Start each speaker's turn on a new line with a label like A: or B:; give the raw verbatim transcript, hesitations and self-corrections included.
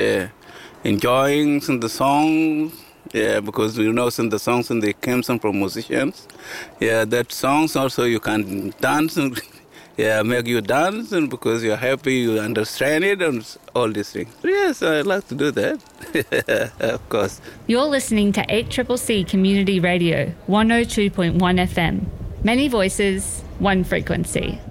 A: yeah, enjoying some of the songs. Yeah, because you know some of the songs and they came some from musicians. Yeah, that songs also you can dance and yeah, make you dance and because you're happy, you understand it and all these things. Yes, I like to do that. Of course.
B: You're listening to eight C C C Community Radio, one oh two point one F M. Many voices, one frequency.